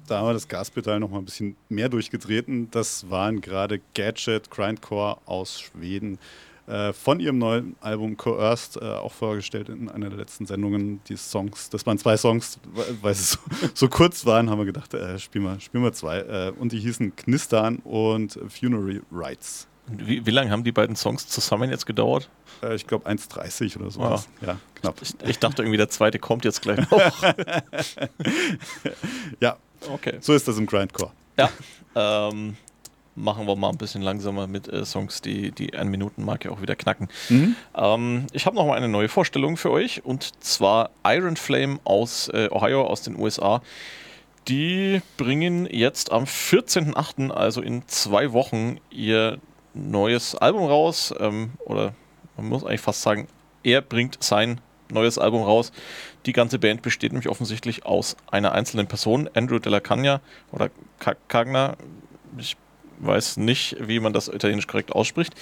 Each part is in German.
Da haben wir das Gaspedal noch mal ein bisschen mehr durchgetreten. Das waren gerade Gadget, Grindcore aus Schweden. Von ihrem neuen Album Coerced, auch vorgestellt in einer der letzten Sendungen, die Songs. Das waren 2 Songs, weil sie so kurz waren, haben wir gedacht, spielen wir 2. Und die hießen Knistern und Funerary Rites. Wie lange haben die beiden Songs zusammen jetzt gedauert? Ich glaube 1,30 oder so. Ja, knapp. Ich dachte irgendwie, der zweite kommt jetzt gleich noch. Ja, okay. So ist das im Grindcore. Ja, machen wir mal ein bisschen langsamer mit Songs, die 1-Minuten-Marke auch wieder knacken. Ich habe noch mal eine neue Vorstellung für euch, und zwar Iron Flame aus Ohio, aus den USA. Die bringen jetzt am 14.08., also in 2 Wochen, ihr neues Album raus. Oder man muss eigentlich fast sagen, er bringt sein neues Album raus. Die ganze Band besteht nämlich offensichtlich aus einer einzelnen Person, Andrew Della Cagna oder Cagna. Ich weiß nicht, wie man das italienisch korrekt ausspricht.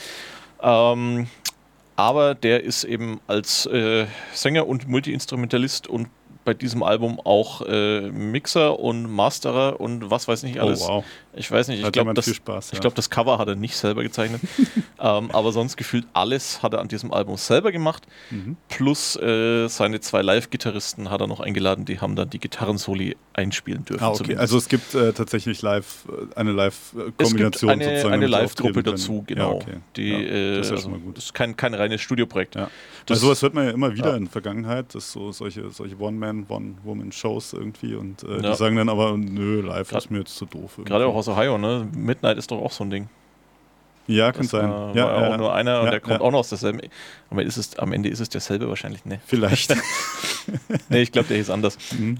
Aber der ist eben als Sänger und Multi-Instrumentalist und bei diesem Album auch Mixer und Masterer und was weiß nicht alles. Oh, wow. Ich weiß nicht, ich glaube, das Cover hat er nicht selber gezeichnet. Aber sonst gefühlt alles hat er an diesem Album selber gemacht. Plus seine 2 Live-Gitarristen hat er noch eingeladen, die haben dann die Gitarrensoli einspielen dürfen. Okay. Also es gibt tatsächlich eine Live-Kombination. Es gibt eine Live-Gruppe dazu, genau. Ja, okay. Das ist ja schon mal gut. Das ist kein reines Studioprojekt. Ja. Also sowas hört man ja immer wieder in der Vergangenheit, dass so solche One-Man, One-Woman-Shows irgendwie, und die sagen dann aber, nö, live ist mir jetzt zu doof. Irgendwie. Gerade auch aus Ohio, ne? Midnight ist doch auch so ein Ding. Ja, kann sein. War auch nur einer und der kommt auch noch aus derselben. Aber am Ende ist es derselbe wahrscheinlich, ne? Vielleicht. Ne, ich glaube, der hieß anders.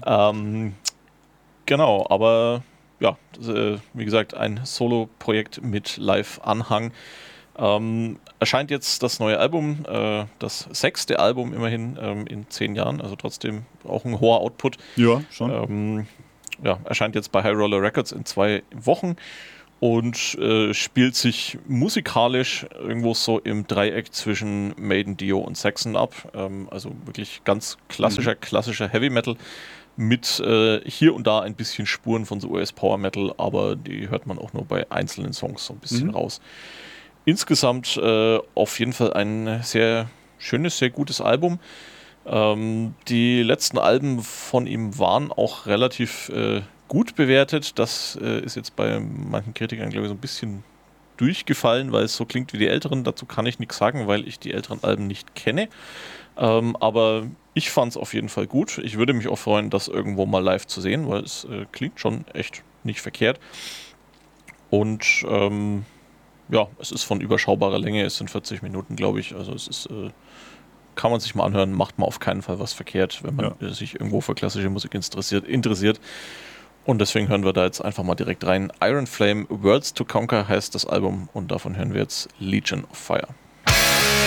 Genau, aber ja, wie gesagt, ein Solo-Projekt mit Live-Anhang. Erscheint jetzt das neue Album, das 6. Album immerhin in 10 Jahren, also trotzdem auch ein hoher Output. Ja, schon. Erscheint jetzt bei High Roller Records in 2 Wochen und spielt sich musikalisch irgendwo so im Dreieck zwischen Maiden, Dio und Saxon ab. Also wirklich ganz klassischer Heavy Metal mit hier und da ein bisschen Spuren von so US Power Metal, aber die hört man auch nur bei einzelnen Songs so ein bisschen raus. Insgesamt auf jeden Fall ein sehr schönes, sehr gutes Album. Die letzten Alben von ihm waren auch relativ gut bewertet. Das ist jetzt bei manchen Kritikern, glaube ich, so ein bisschen durchgefallen, weil es so klingt wie die älteren. Dazu kann ich nichts sagen, weil ich die älteren Alben nicht kenne. Aber ich fand es auf jeden Fall gut. Ich würde mich auch freuen, das irgendwo mal live zu sehen, weil es klingt schon echt nicht verkehrt. Und es ist von überschaubarer Länge, es sind 40 Minuten, glaube ich. Also es ist, kann man sich mal anhören, macht man auf keinen Fall was verkehrt, wenn man sich irgendwo für klassische Musik interessiert. Und deswegen hören wir da jetzt einfach mal direkt rein. Iron Flame, Worlds to Conquer heißt das Album, und davon hören wir jetzt Legion of Fire.